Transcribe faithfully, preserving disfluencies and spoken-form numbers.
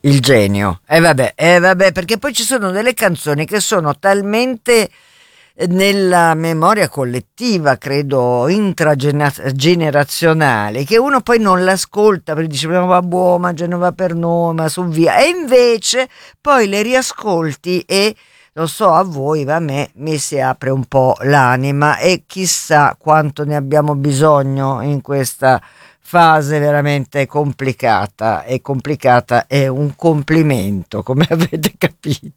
Il genio. E eh vabbè, eh vabbè, perché poi ci sono delle canzoni che sono talmente nella memoria collettiva, credo intragenerazionale, che uno poi non l'ascolta perché dice ma vabbè, ma Genova per noi, ma su via, e invece poi le riascolti e lo so, a voi, a me mi si apre un po' l'anima e chissà quanto ne abbiamo bisogno in questa fase veramente complicata, e complicata è un complimento, come avete capito.